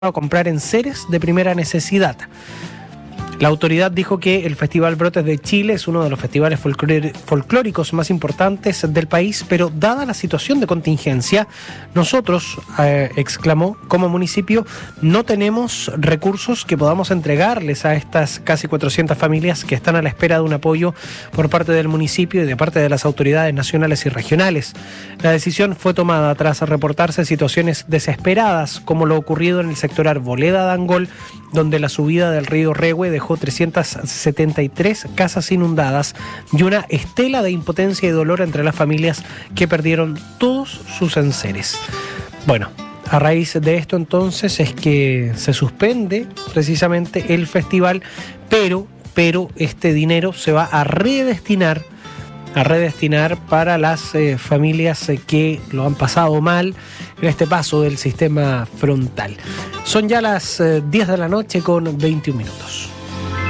a comprar enseres de primera necesidad. La autoridad dijo que el Festival Brotes de Chile es uno de los festivales folclóricos más importantes del país, pero dada la situación de contingencia, nosotros, exclamó, como municipio, no tenemos recursos que podamos entregarles a estas casi 400 familias que están a la espera de un apoyo por parte del municipio y de parte de las autoridades nacionales y regionales. La decisión fue tomada tras reportarse situaciones desesperadas, como lo ocurrido en el sector Arboleda de Angol, donde la subida del río Rehue dejó 373 casas inundadas y una estela de impotencia y dolor entre las familias que perdieron todos sus enseres. Bueno, a raíz de esto entonces es que se suspende precisamente el festival, pero este dinero se va a redestinar para las familias que lo han pasado mal en este paso del sistema frontal. Son ya las 10 de la noche con 21 minutos.